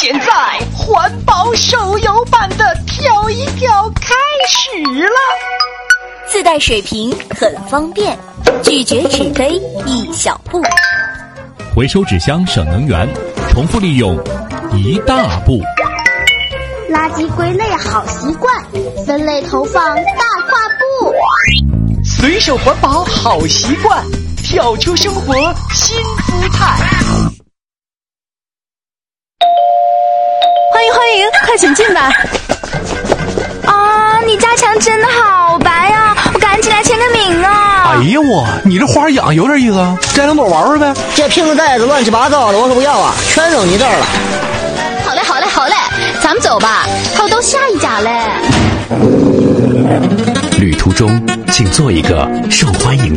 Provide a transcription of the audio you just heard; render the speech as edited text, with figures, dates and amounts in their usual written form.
现在环保手游版的跳一跳开始了， 自带水瓶很方便，咀嚼纸杯一小步， 回收纸箱省能源，重复利用一大步。 垃圾归类好习惯，分类投放大跨步。 随手环保好习惯，跳出生活新姿态。 欢迎，快请进吧。 啊，你家墙真的好白啊，我赶紧来签个名啊。 哎呀我，你这花养有点意思啊，摘两朵玩玩呗。 这瓶子袋子乱七八糟的，我可不要啊，全扔你这儿了。 好嘞，咱们走吧，还有到下一家嘞。 旅途中请做一个受欢迎